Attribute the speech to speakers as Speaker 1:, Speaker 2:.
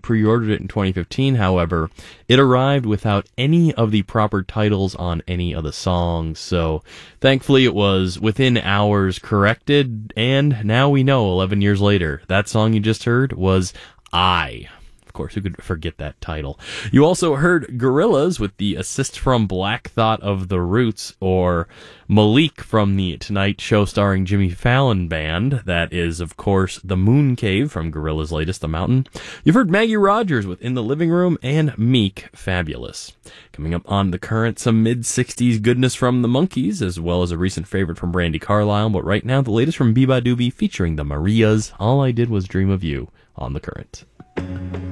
Speaker 1: pre-ordered it in 2015, however, it arrived without any of the proper titles on any of the songs, so thankfully it was within hours corrected, and now we know, 11 years later, that song you just heard was I. Of course, who could forget that title? You also heard Gorillaz with the assist from Black Thought of The Roots, or Malik from the Tonight Show starring Jimmy Fallon band. That is, of course, The Moon Cave from Gorillaz' latest, The Mountain. You've heard Maggie Rogers with In the Living Room, and Meek, Fabulous. Coming up on The Current, some mid-60s goodness from the Monkees, as well as a recent favorite from Brandi Carlile, but right now, the latest from Biba Doobie featuring the Marias, All I Did Was Dream of You, on The Current.